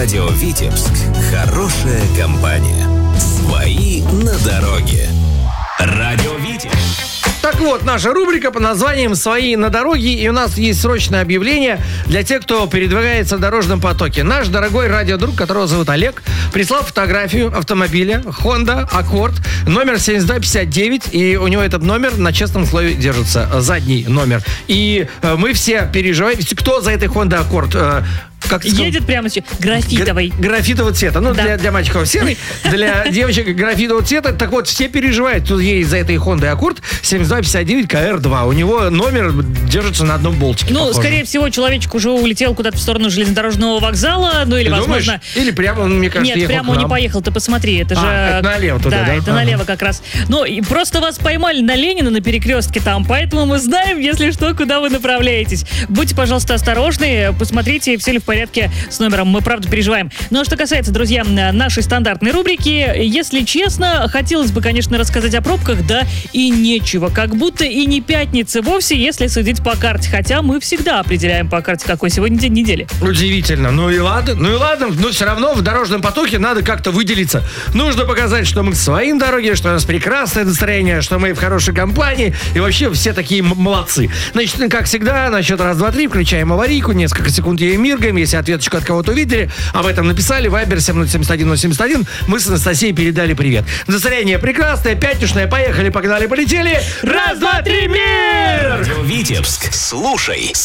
Радио Витебск. Хорошая компания. Свои на дороге. Радио Витебск. Так вот, наша рубрика под названием «Свои на дороге». И у нас есть срочное объявление для тех, кто передвигается в дорожном потоке. Наш дорогой радиодруг, которого зовут Олег, прислал фотографию автомобиля Honda Accord номер 7259. И у него этот номер на честном слове держится. Задний номер. И мы все переживаем. Кто за этой Honda Accord... едет прямо сейчас графитовый. Графитового цвета. Ну, да. для мальчиков серый, для девочек графитового цвета. Так вот, все переживают. Тут едет за этой Honda Accord 7259 KR2. У него номер держится на одном болтике. Ну, похоже. Скорее всего, человечек уже улетел куда-то в сторону железнодорожного вокзала. Ну, или, Ты возможно... думаешь? Или прямо, мне кажется, Нет, прямо он не поехал. Ты посмотри, это же... это налево туда, да? Это налево как раз. Ну, и просто вас поймали на Ленина на перекрестке там, поэтому мы знаем, если что, куда вы направляетесь. Будьте, пожалуйста, осторожны, посмотрите, все ли в порядке с номером. Мы, правда, переживаем. Ну, а что касается, друзья, нашей стандартной рубрики, если честно, хотелось бы, конечно, рассказать о пробках, да и нечего. Как будто и не пятница вовсе, если судить по карте. Хотя мы всегда определяем по карте, какой сегодня день недели. Удивительно. Ну и ладно. Но все равно в дорожном потоке надо как-то выделиться. Нужно показать, что мы к своим дороге, что у нас прекрасное настроение, что мы в хорошей компании. И вообще все такие молодцы. Значит, как всегда, на счет раз, два, три, включаем аварийку. Несколько секунд ей миргаем. Если ответочку от кого-то увидели, об этом написали. Вайбер 7071 Мы с Анастасией передали привет. Настроение прекрасное, пятничное. Поехали, погнали, полетели. Раз, два, три, мир! Радио Витебск. Слушай